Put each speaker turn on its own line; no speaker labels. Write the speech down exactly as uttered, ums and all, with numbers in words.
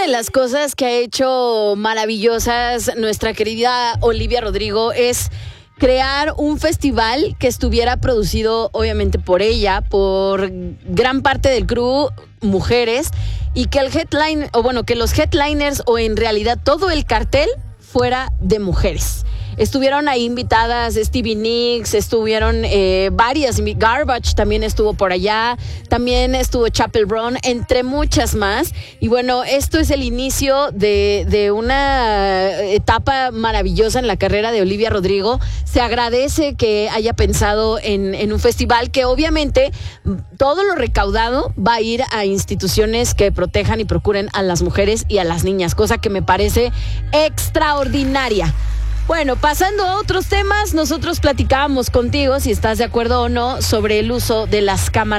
las cosas que ha hecho maravillosas nuestra querida Olivia Rodrigo es crear un festival que estuviera producido obviamente por ella, por gran parte del crew, mujeres, y que el headline, o bueno, que los headliners o en realidad todo el cartel fuera de mujeres. Estuvieron ahí invitadas Stevie Nicks, estuvieron eh, varias, Garbage también estuvo por allá, también estuvo Chappell Brown, entre muchas más. Y bueno, esto es el inicio de, de una etapa maravillosa en la carrera de Olivia Rodrigo. Se agradece que haya pensado en, en un festival que obviamente todo lo recaudado va a ir a instituciones que protejan y procuren a las mujeres y a las niñas, cosa que me parece extraordinaria. Bueno, pasando a otros temas, nosotros platicábamos contigo, si estás de acuerdo o no, sobre el uso de las cámaras